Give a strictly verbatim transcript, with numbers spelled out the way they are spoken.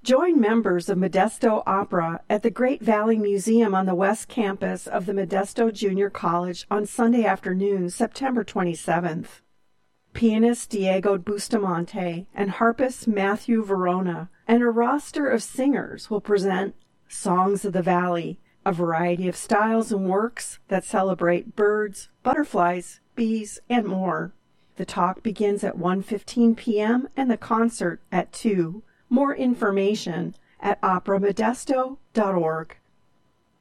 Join members of Modesto Opera at the Great Valley Museum on the West Campus of the Modesto Junior College on Sunday afternoon, September twenty-seventh. Pianist Diego Bustamante and harpist Matthew Verona and a roster of singers will present Songs of the Valley, a variety of styles and works that celebrate birds, butterflies, bees, and more. The talk begins at one fifteen p.m. and the concert at two. More information at opera modesto dot org.